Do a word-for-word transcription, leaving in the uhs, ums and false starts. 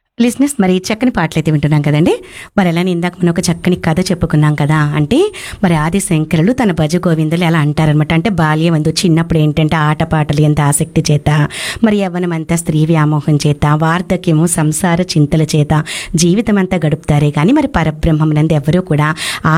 లిజినెస్ మరి చక్కని పాటలైతే వింటున్నాం కదండి. మరి అలానే ఇందాక మనం ఒక చక్కని కథ చెప్పుకున్నాం కదా. అంటే మరి ఆది శంకరులు తన భజ గోవిందులు ఎలా అంటారనమాట. అంటే బాల్యం అందు చిన్నప్పుడు ఏంటంటే ఆటపాటలు ఎంత ఆసక్తి చేత, మరి యవ్వనం అంతా స్త్రీ వ్యామోహం చేత, వార్ధక్యము సంసార చింతల చేత జీవితం అంతా గడుపుతారే కానీ మరి పరబ్రహ్మమునందు ఎవరూ కూడా